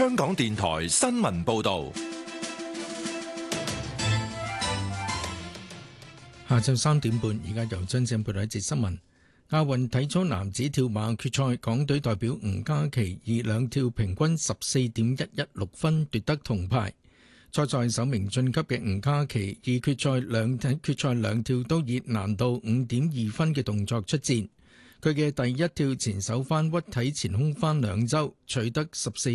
香港電台新聞報道。 下晝3點半，而家由張正報道一節新聞。亞運體操男子跳馬決賽，港隊代表吳嘉琪以兩跳平均14.116分奪得銅牌。賽首名晉級嘅吳嘉琪以決賽兩跳都以難度5.2分嘅動作出戰。佢嘅第一跳前手翻屈體前空翻兩周，取得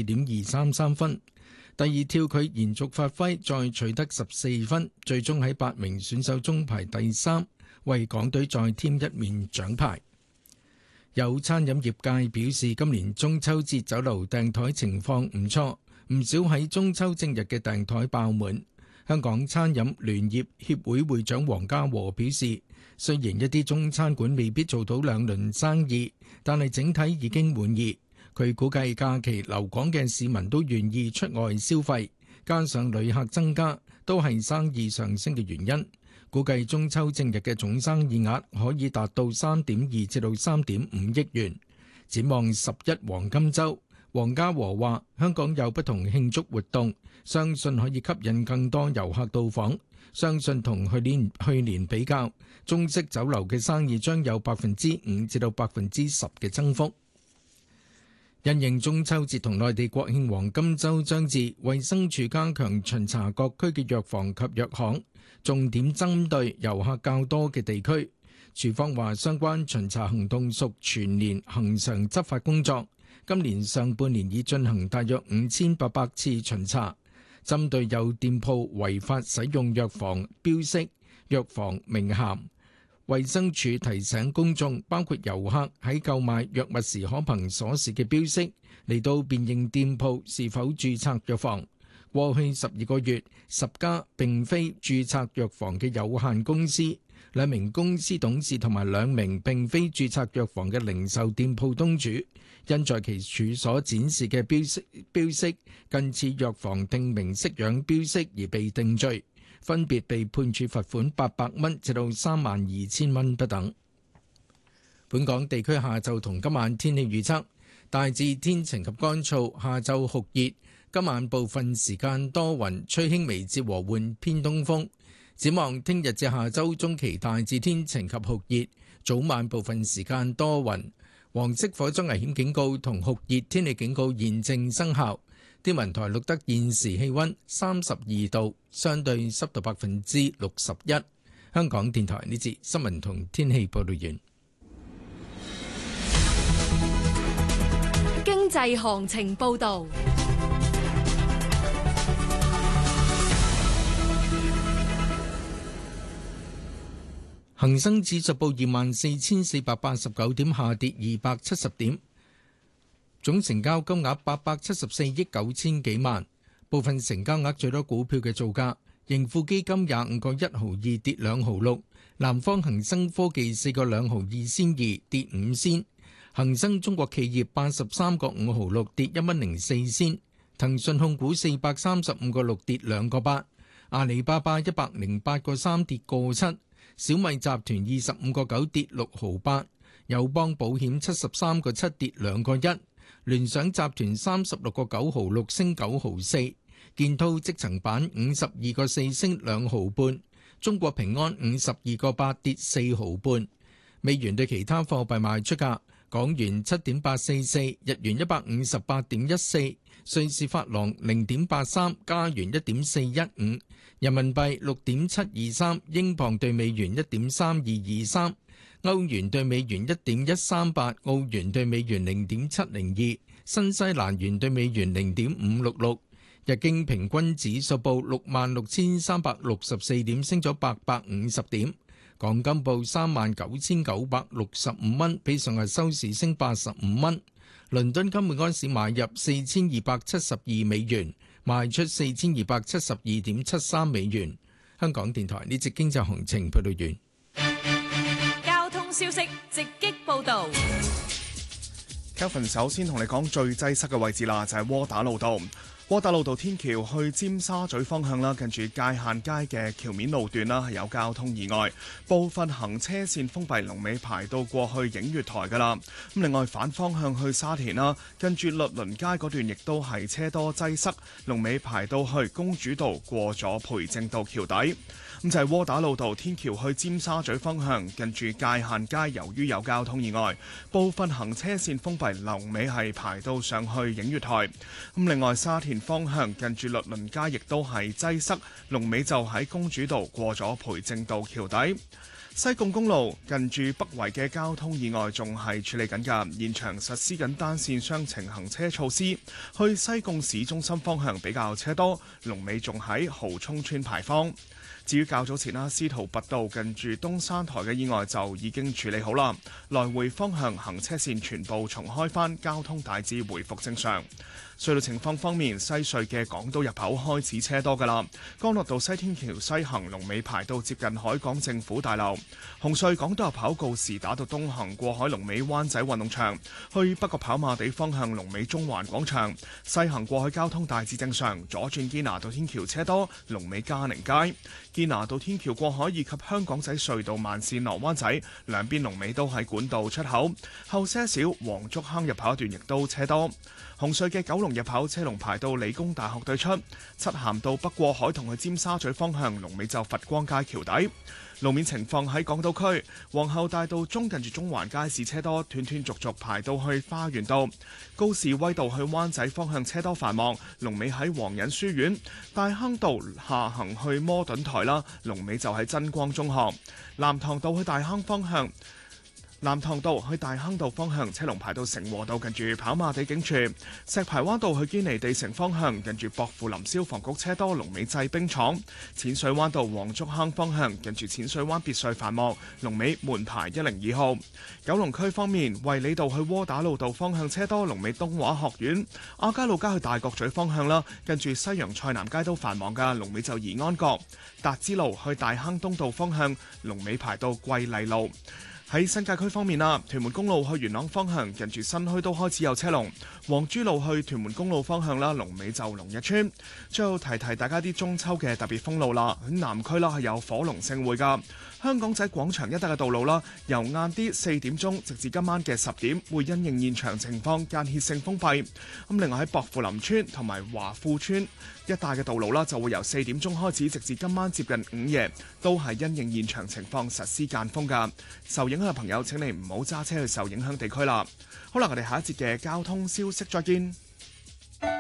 14.233分。第二跳佢延續發揮，再取得14分，最終喺8名選手中排第3，為港隊再添一面獎牌。有餐飲業界表示，今年中秋節酒樓訂台情況唔錯，唔少喺中秋正日嘅訂台爆滿。香港餐飲聯業協會會長黃家和表示，雖然一啲中餐館未必做到兩輪生意，但係整體已經滿意。佢估計假期留港嘅市民都願意出外消費，加上旅客增加，都係生意上升嘅原因。估計中秋正日嘅總生意額可以達到3.2至到3.5億元。展望11黃金週，黃家和話香港有不同慶祝活動，相信可以吸引更多遊客到訪。相信同去年比較，中式酒樓嘅生意將有5%至到10%嘅增幅。因應中秋節同內地國慶黃金週將至，衛生署加強巡查各區嘅藥房及藥行，重點針對遊客較多嘅地區。署方話相關巡查行動屬全年恆常執法工作，今年上半年已進行大約5800次巡查，針對有店鋪違法使用藥房標識、藥房名銜。衛生署提醒公眾，包括遊客喺購買藥物時可憑所示嘅標識嚟到辨認店鋪是否註冊藥房。過去12個月，10家並非註冊藥房嘅有限公司、2名公司董事同埋2名並非註冊藥房嘅零售店鋪東主，因在其處所展示嘅標識近似藥房定名式樣標識而被定罪，分別被判處罰款800蚊至到32000蚊不等。本港地區下晝同今晚天氣預測，大致天晴及乾燥，下晝酷熱，今晚部分時間多雲，吹輕微至和緩偏東風。展望聽日至下週中期大致天晴及酷熱，早晚部分時間多雲。黃色火災危險警告同酷熱天氣警告現正生效。天文台錄得現時氣溫32度，相對濕度61%。香港電台呢節新聞同天氣報道完。 經濟行情報道。 恒生指數報24,489點，下跌270點。總成交金額874億9千幾萬，部分成交額最多股票嘅造價：盈富基金25個1毫2跌2毫6，南方恒生科技4個2毫2仙2跌5仙，恒生中國企業83個5毫6跌1蚊04仙，騰訊控股435個6跌2個8，阿里巴巴108個3跌個7，小米集團25個9跌6毫8，友邦保險73個7跌2個1。聯想集團36個9毫6升9毫4，建滔積層板52個4升2毫半，中國平安52個8跌4毫半。美元對其他貨幣賣出價：港元7.844，日元158.14，瑞士法郎0.83，加元1.415，人民幣6.723，英鎊對美元1.3223。歐元對美元1.138，澳元對美元0.702，新西蘭元對美元0.566。日經平均指數報66,364點，升咗850點。港金報39,965蚊，比上日收市升85蚊。倫敦金每盎司買入4,272美元，賣出4,272.73美元。香港電台呢節經濟行情報道完。 消息直擊報導。 Kelvin 首先同你講最擠塞嘅位置啦，就係窩打老道。 窩打老道天橋去尖沙咀方向啦，近住界限街嘅橋面路段啦，係有交通意外，部分行車線封閉，龍尾排到過去映月台噶啦。咁另外反方向去沙田啦，近住律倫街嗰段亦都係車多擠塞，龍尾排到去公主道過咗培正道橋底。咁就係窩打老道天橋去尖沙咀方向，近住界限街，由於有交通意外，部分行車線封閉，龍尾係排到上去映月台。咁另外沙田方向近住律倫街亦都係擠塞，龍尾就喺公主道過咗培正道橋底。西貢公路近住北圍嘅交通意外仲係處理緊㗎，現場實施緊單線雙程行車措施，去西貢市中心方向比較車多，龍尾仲喺蠔涌村牌坊。至於較早前啦，司徒拔道近住東山台嘅意外就已經處理好啦，來回方向行車線全部重開返，交通大致回復正常。隧道情況方面，西隧嘅港島入口開始車多㗎啦，干諾道西天橋西行龍尾排到接近海港政府大樓。紅隧港島入口告士打道東行過海龍尾灣仔運動場，去北角跑馬地方向龍尾中環廣場，西行過去交通大致正常，左轉堅拿道天橋車多，龍尾嘉寧街。堅拿道天橋過海以及香港仔隧道慢線落灣仔，兩邊龍尾都喺管道出口，後些少黃竹坑入口一段亦都車多。紅隧嘅九龍入口車龍排到理工大學對出，漆咸道北過海同去尖沙咀方向龍尾就佛光街橋底。路面情況喺港島區，皇后大道中近住中環街市車多，斷斷續續排到去花園道。高士威道去灣仔方向車多繁忙，龍尾喺皇仁書院。大坑道下行去摩頓台啦，龍尾就喺真光中學。南塘道去大坑方向。南塘道去大坑道方向車龍排到成和道近住跑馬地警署，石排灣道去堅尼地城方向近住薄扶林消防局車多，龍尾製冰廠。淺水灣道黃竹坑方向近住淺水灣別墅繁忙，龍尾門牌102號。九龍區方面，衛理道去窩打老道方向車多，龍尾東華學院。亞皆老街去大角咀方向啦，近住西洋菜南街都繁忙噶，龍尾就怡安閣。達之路去大坑東道方向，龍尾排到桂麗路。喺新界區方面啦，屯門公路去元朗方向近住新墟都開始有車龍，黃珠路去屯門公路方向啦，龍尾就龍日村。最後提提大家啲中秋嘅特別封路啦，喺南區啦係有火龍盛會㗎。香港仔廣場一帶嘅道路啦，由晏啲4點鐘直至今晚嘅10點，會因應現場情況間歇性封閉。咁另外喺薄扶林村同埋華富村一帶嘅道路啦，就會由4點鐘開始，直至今晚接近午夜，都係因應現場情況實施間封㗎。受影響嘅朋友請你唔好揸車去受影響地區啦。好啦，我哋下一節嘅交通消息再見。